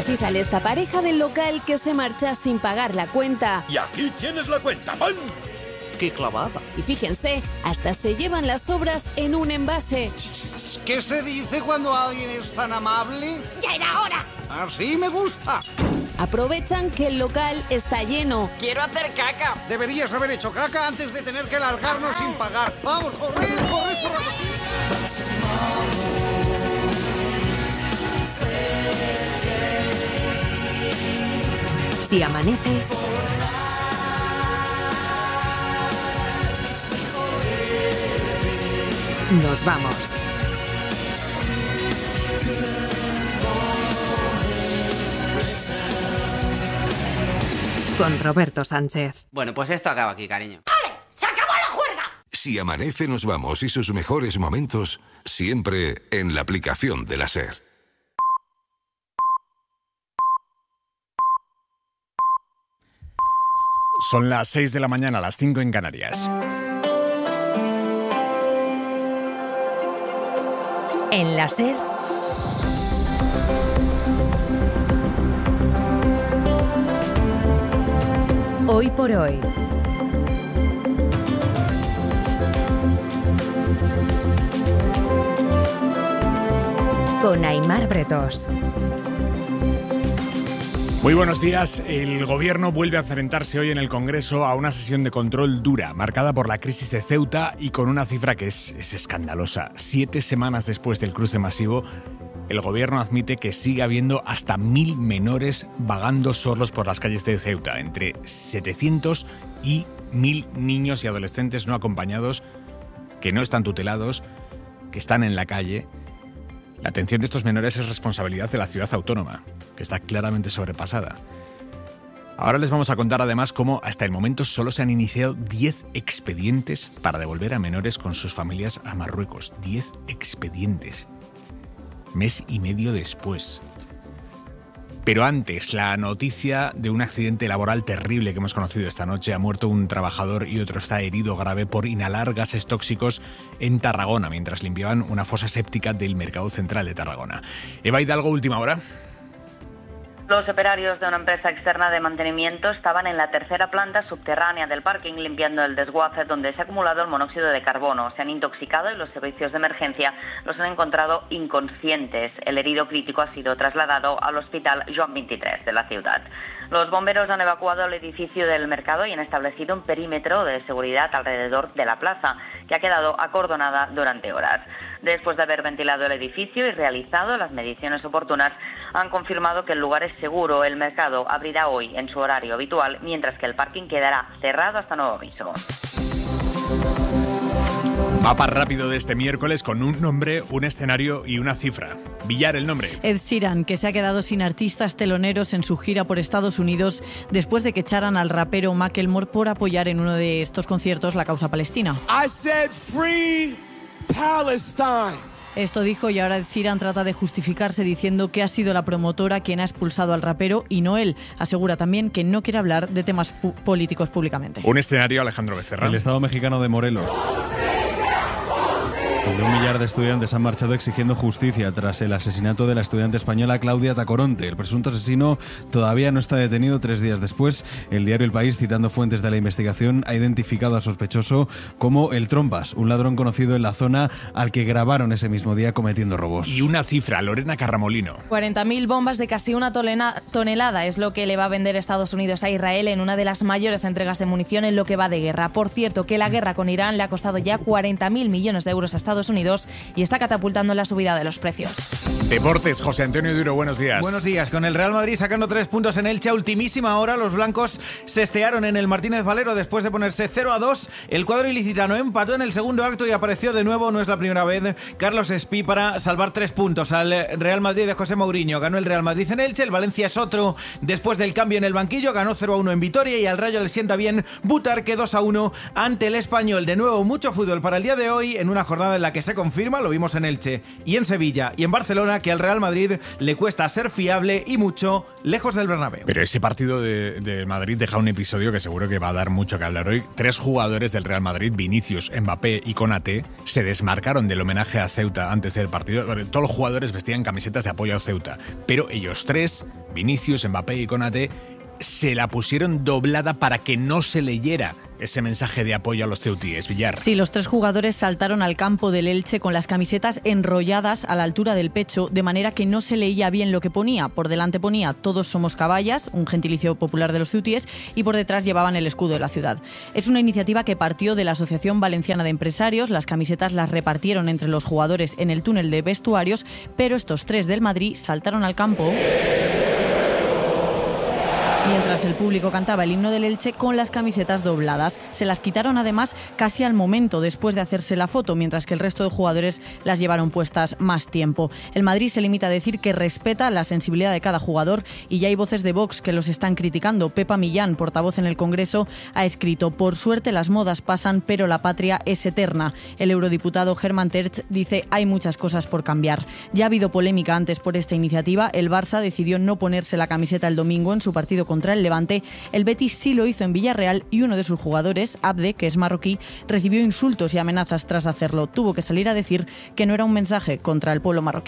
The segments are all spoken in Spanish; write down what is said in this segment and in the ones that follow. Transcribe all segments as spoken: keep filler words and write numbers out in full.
Así sale esta pareja del local que se marcha sin pagar la cuenta. Y aquí tienes la cuenta, ¡pam! ¡Qué clavada! Y fíjense, hasta se llevan las sobras en un envase. ¿Qué se dice cuando alguien es tan amable? ¡Ya era hora! Así me gusta. Aprovechan que el local está lleno. ¡Quiero hacer caca! Deberías haber hecho caca antes de tener que largarnos sin pagar. ¡Vamos, corred, corred, corred! Si amanece, nos vamos. Con Roberto Sánchez. Bueno, pues esto acaba aquí, cariño. ¡Ale! ¡Se acabó la juerga! Si amanece, nos vamos y sus mejores momentos siempre en la aplicación de la SER. Son las seis de la mañana, las cinco en Canarias. En la SER, hoy por hoy. Con Aimar Bretos. Muy buenos días. El Gobierno vuelve a enfrentarse hoy en el Congreso a una sesión de control dura, marcada por la crisis de Ceuta y con una cifra que es, es escandalosa. Siete semanas después del cruce masivo, el Gobierno admite que sigue habiendo hasta mil menores vagando solos por las calles de Ceuta, entre setecientos y mil niños y adolescentes no acompañados, que no están tutelados, que están en la calle. La atención de estos menores es responsabilidad de la ciudad autónoma, que está claramente sobrepasada. Ahora les vamos a contar además cómo hasta el momento solo se han iniciado diez expedientes para devolver a menores con sus familias a Marruecos. diez expedientes. Mes y medio después. Pero antes, la noticia de un accidente laboral terrible que hemos conocido esta noche. Ha muerto un trabajador y otro está herido grave por inhalar gases tóxicos en Tarragona, mientras limpiaban una fosa séptica del Mercado Central de Tarragona. Eva Hidalgo, última hora. Los operarios de una empresa externa de mantenimiento estaban en la tercera planta subterránea del parking limpiando el desguace donde se ha acumulado el monóxido de carbono. Se han intoxicado y los servicios de emergencia los han encontrado inconscientes. El herido crítico ha sido trasladado al hospital Joan veintitrés de la ciudad. Los bomberos han evacuado el edificio del mercado y han establecido un perímetro de seguridad alrededor de la plaza, que ha quedado acordonada durante horas. Después de haber ventilado el edificio y realizado las mediciones oportunas, han confirmado que el lugar es seguro. El mercado abrirá hoy en su horario habitual, mientras que el parking quedará cerrado hasta nuevo aviso. Mapa rápido de este miércoles con un nombre, un escenario y una cifra. Villar, el nombre. Ed Sheeran, que se ha quedado sin artistas teloneros en su gira por Estados Unidos después de que echaran al rapero Macklemore por apoyar en uno de estos conciertos la causa palestina. I said free Palestine. Esto dijo y ahora Ed Sheeran trata de justificarse diciendo que ha sido la promotora quien ha expulsado al rapero y no él. Asegura también que no quiere hablar de temas pu- políticos públicamente. Un escenario, Alejandro Becerra. El Estado mexicano de Morelos, donde un millar de estudiantes han marchado exigiendo justicia tras el asesinato de la estudiante española Claudia Tacoronte. El presunto asesino todavía no está detenido tres días después. El diario El País, citando fuentes de la investigación, ha identificado al sospechoso como el Trompas, un ladrón conocido en la zona al que grabaron ese mismo día cometiendo robos. Y una cifra, Lorena Carramolino. cuarenta mil bombas de casi una tolena, tonelada es lo que le va a vender Estados Unidos a Israel en una de las mayores entregas de munición en lo que va de guerra. Por cierto, que la guerra con Irán le ha costado ya cuarenta mil millones de euros a Estados Unidos y está catapultando la subida de los precios. Deportes, José Antonio Duro, buenos días. Buenos días. Con el Real Madrid sacando tres puntos en Elche a ultimísima hora, los blancos se estearon en el Martínez Valero después de ponerse cero a dos. El cuadro ilicitano empató en el segundo acto y apareció de nuevo, no es la primera vez, Carlos Espí para salvar tres puntos al Real Madrid de José Mourinho. Ganó el Real Madrid en Elche, el Valencia es otro después del cambio en el banquillo, ganó cero a uno en Vitoria y al Rayo le sienta bien Butarque dos a uno ante el Español. De nuevo mucho fútbol para el día de hoy en una jornada en la que se confirma, lo vimos en Elche y en Sevilla y en Barcelona, Barcelona que al Real Madrid le cuesta ser fiable y mucho lejos del Bernabéu. Pero ese partido de, de Madrid deja un episodio que seguro que va a dar mucho que hablar hoy. Tres jugadores del Real Madrid, Vinicius, Mbappé y Konaté, se desmarcaron del homenaje a Ceuta antes del partido. Todos los jugadores vestían camisetas de apoyo a Ceuta, pero ellos tres, Vinicius, Mbappé y Konaté, se la pusieron doblada para que no se leyera ese mensaje de apoyo a los ceutíes. Villar. Sí, los tres jugadores saltaron al campo del Elche con las camisetas enrolladas a la altura del pecho, de manera que no se leía bien lo que ponía. Por delante ponía "Todos somos caballas", un gentilicio popular de los ceutíes, y por detrás llevaban el escudo de la ciudad. Es una iniciativa que partió de la Asociación Valenciana de Empresarios. Las camisetas las repartieron entre los jugadores en el túnel de vestuarios, pero estos tres del Madrid saltaron al campo mientras el público cantaba el himno del Elche con las camisetas dobladas. Se las quitaron además casi al momento después de hacerse la foto, mientras que el resto de jugadores las llevaron puestas más tiempo. El Madrid se limita a decir que respeta la sensibilidad de cada jugador y ya hay voces de Vox que los están criticando. Pepa Millán, portavoz en el Congreso, ha escrito: "Por suerte las modas pasan, pero la patria es eterna". El eurodiputado Germán Terch dice: "Hay muchas cosas por cambiar". Ya ha habido polémica antes por esta iniciativa. El Barça decidió no ponerse la camiseta el domingo en su partido contra el Levante. El Betis sí lo hizo en Villarreal y uno de sus jugadores, Abde, que es marroquí, recibió insultos y amenazas tras hacerlo. Tuvo que salir a decir que no era un mensaje contra el pueblo marroquí.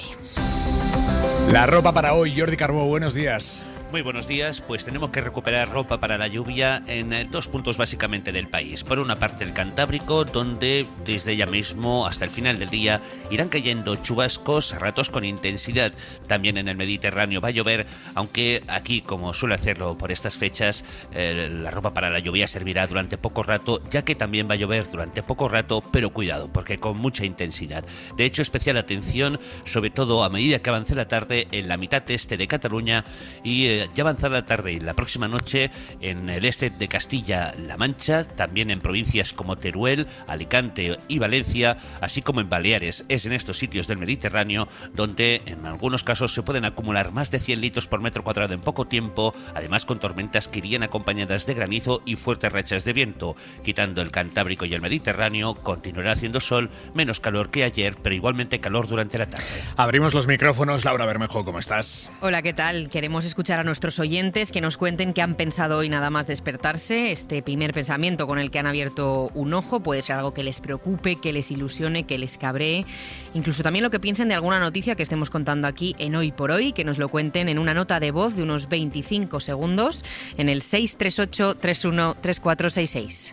La ropa para hoy, Jordi Carbó, buenos días. Muy buenos días, pues tenemos que recuperar ropa para la lluvia en dos puntos básicamente del país. Por una parte el Cantábrico, donde desde ya mismo hasta el final del día irán cayendo chubascos, a ratos con intensidad. También en el Mediterráneo va a llover, aunque aquí, como suele hacerlo por estas fechas, eh, la ropa para la lluvia servirá durante poco rato, ya que también va a llover durante poco rato, pero cuidado, porque con mucha intensidad. De hecho, especial atención, sobre todo a medida que avance la tarde en la mitad este de Cataluña y eh, ya avanzar la tarde y la próxima noche en el este de Castilla-La Mancha, también en provincias como Teruel, Alicante y Valencia, así como en Baleares. Es en estos sitios del Mediterráneo donde en algunos casos se pueden acumular más de cien litros por metro cuadrado en poco tiempo, además con tormentas que irían acompañadas de granizo y fuertes rachas de viento. Quitando el Cantábrico y el Mediterráneo, continuará haciendo sol, menos calor que ayer, pero igualmente calor durante la tarde. Abrimos los micrófonos. Laura Bermejo, ¿cómo estás? Hola, ¿qué tal? Queremos escuchar a nuestros oyentes que nos cuenten qué han pensado hoy nada más despertarse. Este primer pensamiento con el que han abierto un ojo puede ser algo que les preocupe, que les ilusione, que les cabree. Incluso también lo que piensen de alguna noticia que estemos contando aquí en Hoy por Hoy, que nos lo cuenten en una nota de voz de unos veinticinco segundos en el seis tres ocho tres uno tres cuatro seis seis.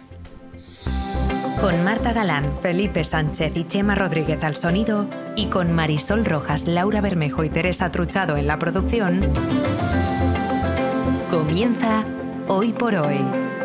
Con Marta Galán, Felipe Sánchez y Chema Rodríguez al sonido y con Marisol Rojas, Laura Bermejo y Teresa Truchado en la producción, comienza Hoy por Hoy.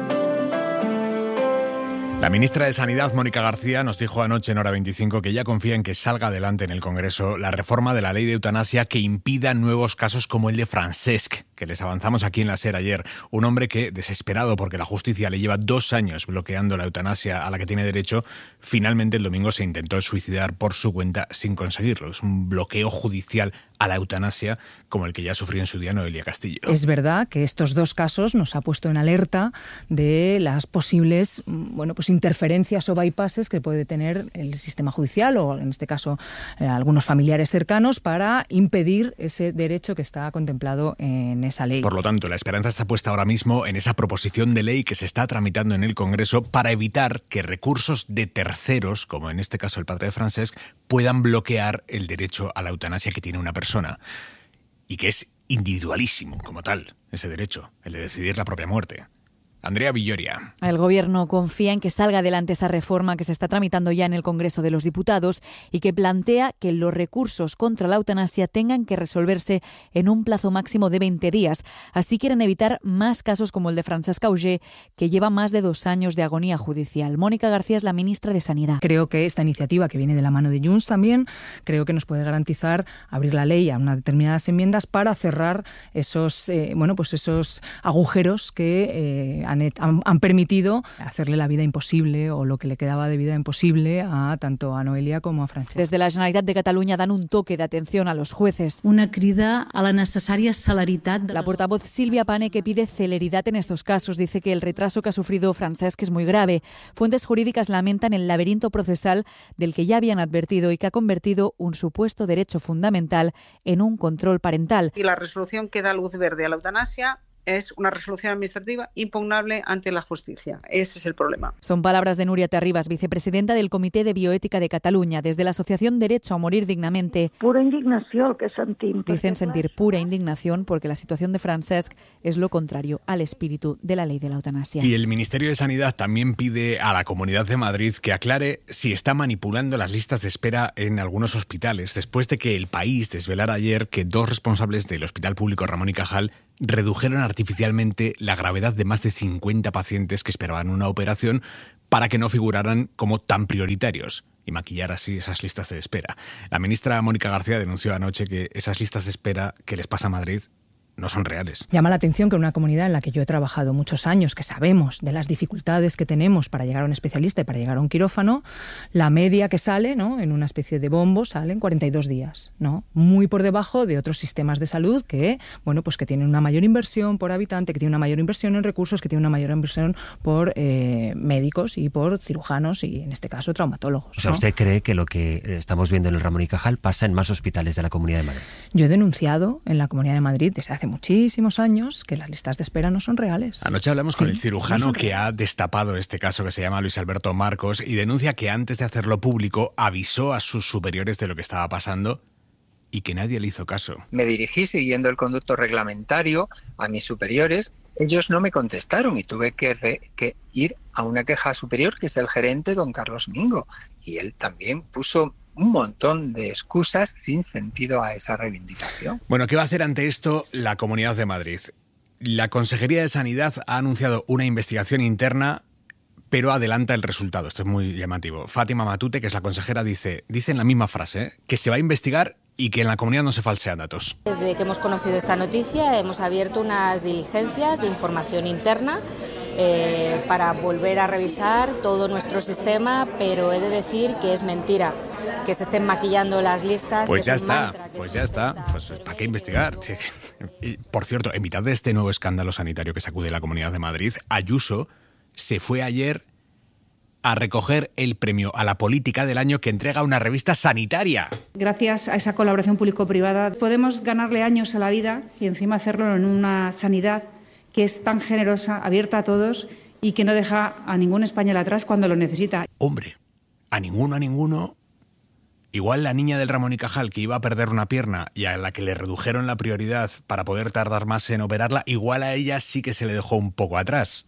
La ministra de Sanidad, Mónica García, nos dijo anoche en Hora veinticinco que ella confía en que salga adelante en el Congreso la reforma de la ley de eutanasia que impida nuevos casos como el de Francesc, que les avanzamos aquí en la SER ayer. Un hombre que, desesperado porque la justicia le lleva dos años bloqueando la eutanasia a la que tiene derecho, finalmente el domingo se intentó suicidar por su cuenta sin conseguirlo. Es un bloqueo judicial a la eutanasia como el que ya sufrió en su día Noelia Castillo. Es verdad que estos dos casos nos ha puesto en alerta de las posibles, bueno, pues interferencias o bypasses que puede tener el sistema judicial o, en este caso, eh, algunos familiares cercanos para impedir ese derecho que está contemplado en esa ley. Por lo tanto, la esperanza está puesta ahora mismo en esa proposición de ley que se está tramitando en el Congreso para evitar que recursos de terceros, como en este caso el padre de Francesc, puedan bloquear el derecho a la eutanasia que tiene una persona y que es individualísimo como tal, ese derecho, el de decidir la propia muerte. Andrea Villoria. El Gobierno confía en que salga adelante esa reforma que se está tramitando ya en el Congreso de los Diputados y que plantea que los recursos contra la eutanasia tengan que resolverse en un plazo máximo de veinte días. Así quieren evitar más casos como el de Francesc Auger, que lleva más de dos años de agonía judicial. Mónica García es la ministra de Sanidad. Creo que esta iniciativa, que viene de la mano de Junts también, creo que nos puede garantizar abrir la ley a unas determinadas enmiendas para cerrar esos, eh, bueno, pues esos agujeros que eh, han, han, han permitido hacerle la vida imposible o lo que le quedaba de vida imposible a tanto a Noelia como a Francesc. Desde la Generalitat de Cataluña dan un toque de atención a los jueces. Una crida a la necesaria celeridad. La portavoz Silvia Pane, que pide celeridad en estos casos, dice que el retraso que ha sufrido Francesc es muy grave. Fuentes jurídicas lamentan el laberinto procesal del que ya habían advertido y que ha convertido un supuesto derecho fundamental en un control parental. Y la resolución que da luz verde a la eutanasia es una resolución administrativa impugnable ante la justicia. Ese es el problema. Son palabras de Núria Terribas, vicepresidenta del Comité de Bioética de Cataluña, desde la Asociación Derecho a Morir Dignamente. Pura indignació el que sentim. Dicen sentir pura indignación porque la situación de Francesc es lo contrario al espíritu de la ley de la eutanasia. Y el Ministerio de Sanidad también pide a la Comunidad de Madrid que aclare si está manipulando las listas de espera en algunos hospitales, después de que El País desvelara ayer que dos responsables del Hospital Público Ramón y Cajal redujeron artificialmente la gravedad de más de cincuenta pacientes que esperaban una operación para que no figuraran como tan prioritarios y maquillar así esas listas de espera. La ministra Mónica García denunció anoche que esas listas de espera que les pasa a Madrid no son reales. Llama la atención que en una comunidad en la que yo he trabajado muchos años, que sabemos de las dificultades que tenemos para llegar a un especialista y para llegar a un quirófano, la media que sale, ¿no?, en una especie de bombo sale en cuarenta y dos días, ¿no? Muy por debajo de otros sistemas de salud que, bueno, pues que tienen una mayor inversión por habitante, que tienen una mayor inversión en recursos, que tienen una mayor inversión por eh, médicos y por cirujanos y, en este caso, traumatólogos. O sea, ¿no? ¿usted cree que lo que estamos viendo en el Ramón y Cajal pasa en más hospitales de la Comunidad de Madrid? Yo he denunciado en la Comunidad de Madrid desde hace muchísimos años que las listas de espera no son reales. Anoche hablamos Sí, con el cirujano no son que ha destapado este caso, que se llama Luis Alberto Marcos, y denuncia que antes de hacerlo público avisó a sus superiores de lo que estaba pasando y que nadie le hizo caso. Me dirigí siguiendo el conducto reglamentario a mis superiores. Ellos no me contestaron y tuve que, re, que ir a una queja superior, que es el gerente, don Carlos Mingo. Y él también puso un montón de excusas sin sentido a esa reivindicación. Bueno, ¿qué va a hacer ante esto la Comunidad de Madrid? La Consejería de Sanidad ha anunciado una investigación interna, pero adelanta el resultado. Esto es muy llamativo. Fátima Matute, que es la consejera, dice, dice en la misma frase, ¿eh?, que se va a investigar y que en la comunidad no se falsean datos. Desde que hemos conocido esta noticia hemos abierto unas diligencias de información interna eh, para volver a revisar todo nuestro sistema, pero he de decir que es mentira que se estén maquillando las listas. Pues que ya es un está, mantra, que pues es ya un está. mantra. Pues ¿para qué investigar? Sí. Y, por cierto, en mitad de este nuevo escándalo sanitario que sacude la Comunidad de Madrid, Ayuso se fue ayer a recoger el premio a la política del año que entrega una revista sanitaria. Gracias a esa colaboración público-privada podemos ganarle años a la vida y encima hacerlo en una sanidad que es tan generosa, abierta a todos y que no deja a ningún español atrás cuando lo necesita. Hombre, a ninguno, a ninguno. Igual la niña del Ramón y Cajal que iba a perder una pierna y a la que le redujeron la prioridad para poder tardar más en operarla, igual a ella sí que se le dejó un poco atrás.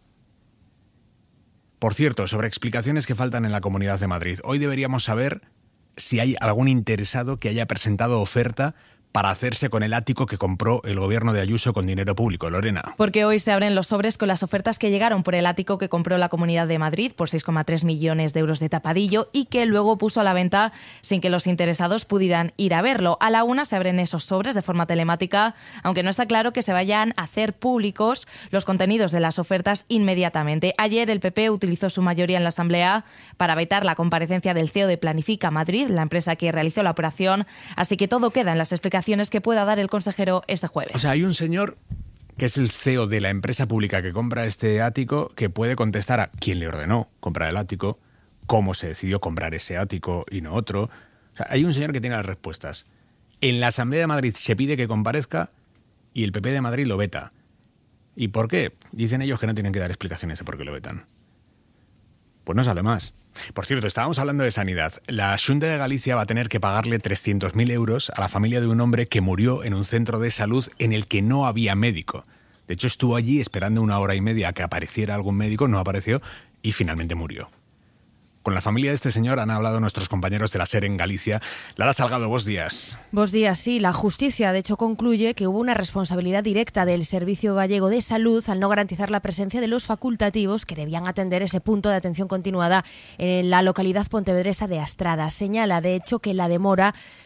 Por cierto, sobre explicaciones que faltan en la Comunidad de Madrid, hoy deberíamos saber si hay algún interesado que haya presentado oferta para hacerse con el ático que compró el gobierno de Ayuso con dinero público. Lorena. Porque hoy se abren los sobres con las ofertas que llegaron por el ático que compró la Comunidad de Madrid por seis coma tres millones de euros de tapadillo y que luego puso a la venta sin que los interesados pudieran ir a verlo. A la una se abren esos sobres de forma telemática, aunque no está claro que se vayan a hacer públicos los contenidos de las ofertas inmediatamente. Ayer el P P utilizó su mayoría en la Asamblea para vetar la comparecencia del C E O de Planifica Madrid, la empresa que realizó la operación, así que todo queda en las explicaciones que pueda dar el consejero este jueves. O sea, hay un señor que es el C E O de la empresa pública que compra este ático que puede contestar a quién le ordenó comprar el ático, cómo se decidió comprar ese ático y no otro. O sea, hay un señor que tiene las respuestas. En la Asamblea de Madrid se pide que comparezca y el P P de Madrid lo veta. ¿Y por qué? Dicen ellos que no tienen que dar explicaciones de por qué lo vetan. Pues no sale más. Por cierto, estábamos hablando de sanidad. La Xunta de Galicia va a tener que pagarle trescientos mil euros a la familia de un hombre que murió en un centro de salud en el que no había médico. De hecho, estuvo allí esperando una hora y media a que apareciera algún médico, no apareció y finalmente murió. Con la familia de este señor han hablado nuestros compañeros de la SER en Galicia. Lara Salgado, buenos días. Buenos días, sí. La justicia, de hecho, concluye que hubo una responsabilidad directa del Servicio Gallego de Salud al no garantizar la presencia de los facultativos que debían atender ese punto de atención continuada en la localidad pontevedresa de Astrada. Señala, de hecho, que la demora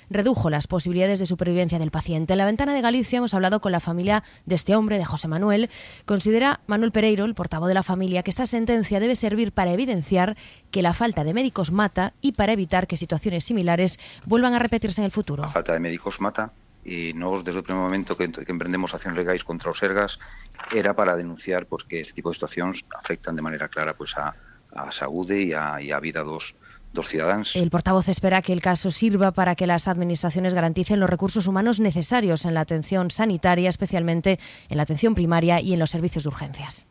redujo las posibilidades de supervivencia del paciente. En la ventana de Galicia hemos hablado con la familia de este hombre, de José Manuel. Considera Manuel Pereiro, el portavoz de la familia, que esta sentencia debe servir para evidenciar que la falta de médicos mata y para evitar que situaciones similares vuelvan a repetirse en el futuro. La falta de médicos mata. Y nós, desde o primeiro momento que, que emprendemos accións legais contra os Sergas, era para denunciar pues, que este tipo de situacións afectan de maneira clara pues, a, a saúde e a, e a vida dos, dos cidadáns. El portavoz espera que el caso sirva para que las administraciones garanticen los recursos humanos necesarios en la atención sanitaria, especialmente en la atención primaria y en los servicios de urgencias.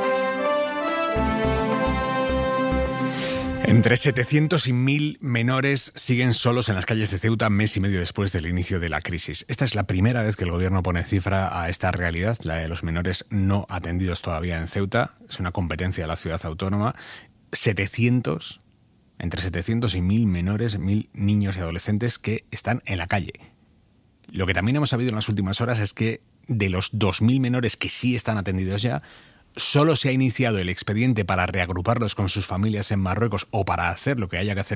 Entre setecientos y mil menores siguen solos en las calles de Ceuta mes y medio después del inicio de la crisis. Esta es la primera vez que el gobierno pone cifra a esta realidad, la de los menores no atendidos todavía en Ceuta. Es una competencia de la ciudad autónoma. setecientos, entre setecientos y mil menores, mil niños y adolescentes que están en la calle. Lo que también hemos sabido en las últimas horas es que de los dos mil menores que sí están atendidos ya, solo se ha iniciado el expediente para reagruparlos con sus familias en Marruecos o para hacer lo que haya que hacer